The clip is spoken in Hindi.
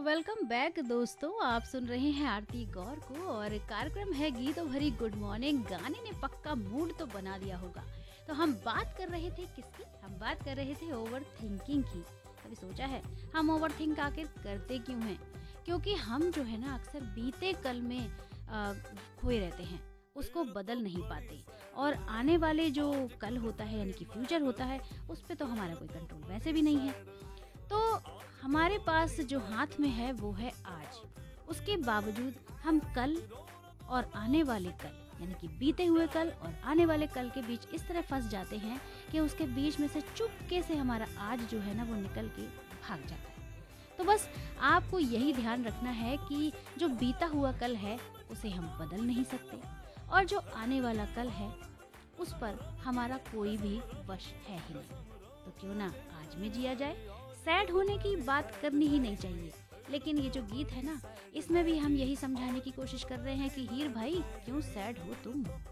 वेलकम बैक दोस्तों। आप सुन रहे हैं आरती गौर को और कार्यक्रम है गीतों भरी गुड मॉर्निंग। गाने ने पक्का मूड तो बना दिया होगा। तो हम बात कर रहे थे किसकी? हम बात कर रहे थे ओवर थिंकिंग की। कभी सोचा है हम ओवर थिंक आखिर करते क्यों हैं? क्योंकि हम जो है ना अक्सर बीते कल में खोए रहते हैं, उसको बदल नहीं पाते और आने वाले जो कल होता है यानी कि फ्यूचर होता है उस पे तो हमारा कोई कंट्रोल वैसे भी नहीं है। तो हमारे पास जो हाथ में है वो है आज। उसके बावजूद हम कल और आने वाले कल यानी कि बीते हुए कल और आने वाले कल के बीच इस तरह फंस जाते हैं कि उसके बीच में से चुपके से हमारा आज जो है ना वो निकल के भाग जाता है। तो बस आपको यही ध्यान रखना है कि जो बीता हुआ कल है उसे हम बदल नहीं सकते और जो आने वाला कल है उस पर हमारा कोई भी वश है ही नहीं। तो क्यों ना आज में जिया जाए। सैड होने की बात करनी ही नहीं चाहिए, लेकिन ये जो गीत है ना इसमें भी हम यही समझाने की कोशिश कर रहे हैं कि हीर भाई क्यों सैड हो तुम।